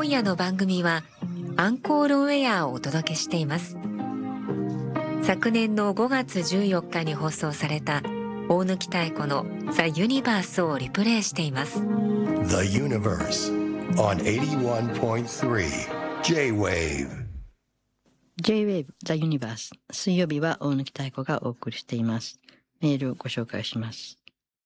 今夜の番組はアンコールオンエアをお届けしています。昨年の5月14日に放送された大貫妙子のザ・ユニバースをリプレイしています。 The Universe on 81.3 J-Wave J-Wave The Universe、 水曜日は大貫妙子がお送りしています。メールをご紹介します。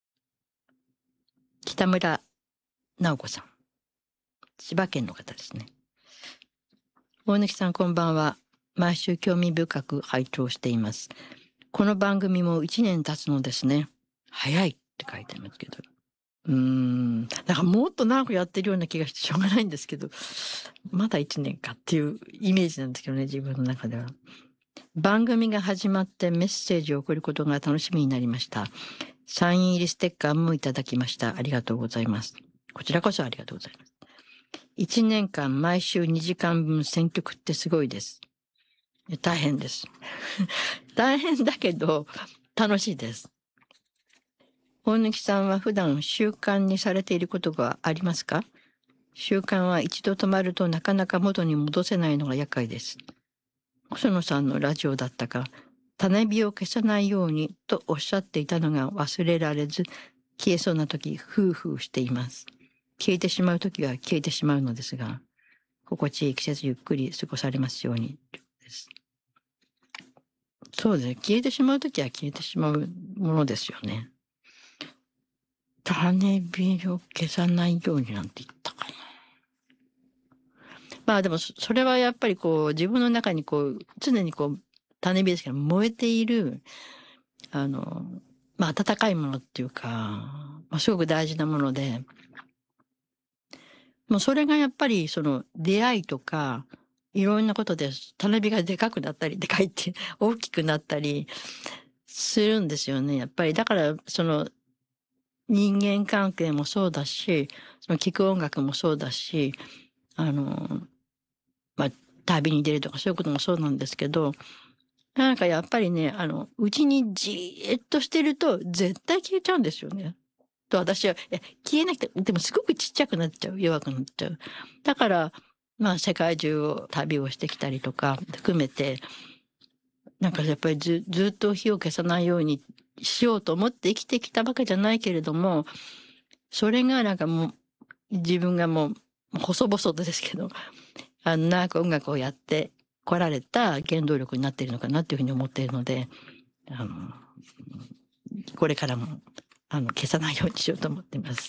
北村直子さん、千葉県の方ですね。大貫さん、こんばんは。毎週興味深く拝聴しています。この番組も1年経つのですね。早いって書いてありますけど、だからもっと長くやってるような気がしてしょうがないんですけど、まだ1年かっていうイメージなんですけどね、自分の中では。番組が始まってメッセージを送ることが楽しみになりました。サイン入りステッカーもいただきました。ありがとうございます。こちらこそありがとうございます。1年間毎週2時間分選曲ってすごいです。大変です。大変だけど楽しいです。大貫さんは普段習慣にされていることがありますか？習慣は一度止まるとなかなか元に戻せないのが厄介です。細野さんのラジオだったか、種火を消さないようにとおっしゃっていたのが忘れられず、消えそうな時フーフーしています。消えてしまう時は消えてしまうのですが、心地いい季節ゆっくり過ごされますようにです。そうですね、消えてしまう時は消えてしまうものですよね。種火を消さないようになんて言ったかな。まあでもそれはやっぱりこう自分の中にこう常にこう種火ですけど燃えている温かいものっていうか、すごく大事なもので、もうそれがやっぱりその出会いとかいろんなことで種火がでかくなったり、でかいって大きくなったりするんですよね。やっぱりだからその人間関係もそうだし、その聴く音楽もそうだし、旅に出るとかそういうこともそうなんですけど、なんかやっぱりね、うちにじーっとしてると絶対消えちゃうんですよね。と私は、消えなくて、でもすごくちっちゃくなっちゃう、弱くなっちゃう。だから、世界中を旅をしてきたりとか含めて、なんかやっぱりずっと火を消さないようにしようと思って生きてきたわけじゃないけれども、それがなんかもう、自分がもう、細々とですけど、長く音楽をやって来られた原動力になっているのかなっていうふうに思っているので、これからも消さないようにしようと思っています。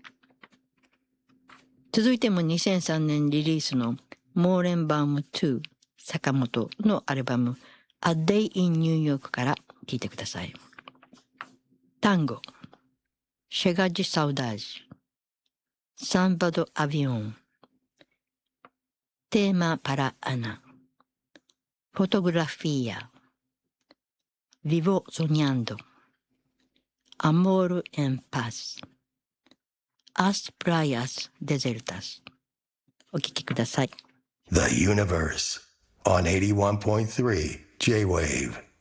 続いても2003年リリースのモーレンバウム2坂本のアルバム A Day in New York から聴いてください。タンゴ、Chega de Saudade、Samba do Avião、Tema para Ana、Fotografia、Vivo Sognando、Amor en Paz、As Praias Desertas。お聴きください。 The Universe on 81.3 J-Wave